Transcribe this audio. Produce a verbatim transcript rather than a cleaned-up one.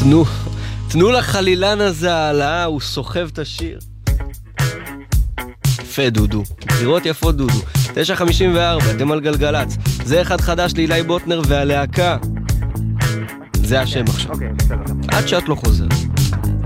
תנו, תנו לחלילן הזה העלאה, הוא סוחב את השיר. יפה דודו, בחירות יפות דודו. תשע חמישים וארבע, אתם על גלגלץ. זה אחד חדש לאילי בוטנר והלהקה. זה השם עכשיו. עד שאת לא חוזרת.